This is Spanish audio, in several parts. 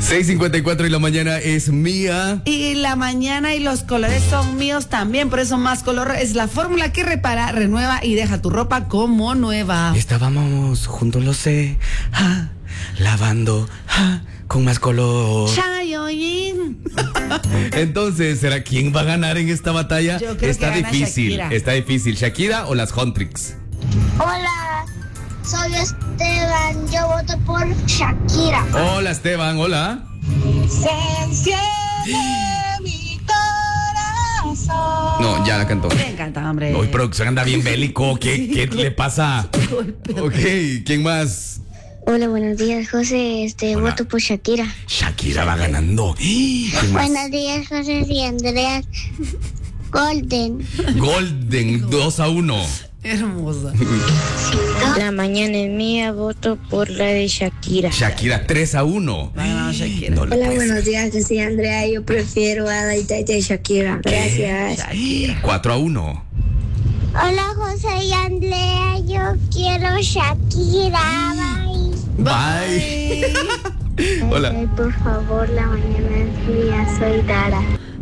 6:54 y la mañana es mía. Y la mañana y los colores son míos también. Por eso Más Color es la fórmula que repara, renueva y deja tu ropa como nueva. Estábamos juntos, lo sé, lavando con Más Color. Chayoyin. Entonces, ¿será quién va a ganar en esta batalla? Yo creo Está que gana difícil, Shakira. está difícil. ¿Shakira o las Huntrix? Hola, soy Esteban, yo voto por Shakira. Hola, Esteban, hola. Se enciende mi corazón. No, ya la cantó. Me encanta, hombre. Hoy producción anda bien bélico. ¿Qué le pasa? Ok, ¿quién más? Hola, buenos días, José. Hola. Voto por Shakira. Shakira va ganando. ¿Quién más? Buenos días, José y Andrea. Golden. Golden, 2-1. Hermosa. La mañana es mía, voto por la de Shakira. Shakira, 3-1. Va ganando Shakira. No le Hola, puede buenos días, yo soy Andrea, yo prefiero a Daita y Shakira. Gracias. Shakira. 4-1. Hola, José y Andrea, yo quiero Shakira. Bye. Bye. Hola. Por favor, la mañana es mía, soy Dara.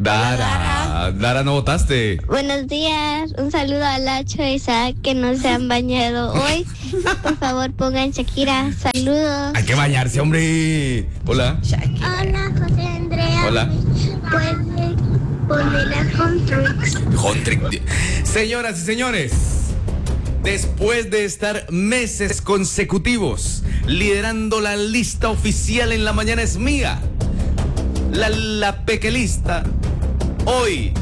Dara, no votaste. Buenos días, un saludo a Lacho y Isaac que no se han bañado hoy. Por favor, pongan Shakira. Saludos. Hay que bañarse, hombre. Hola. Shakira. Hola, José Andrea. Hola. Puede poner la Huntrix. Huntrick. Señoras y señores, después de estar meses consecutivos liderando la lista oficial en La Mañana es Mía, la pequelista, hoy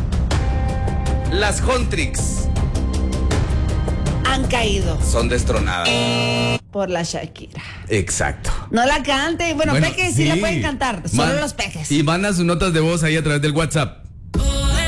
las Huntrix Han caído son destronadas. por la Shakira. Exacto. No la cante. Bueno, peques sí la pueden cantar. Solo Man- los peques. Y mandan sus notas de voz ahí a través del WhatsApp.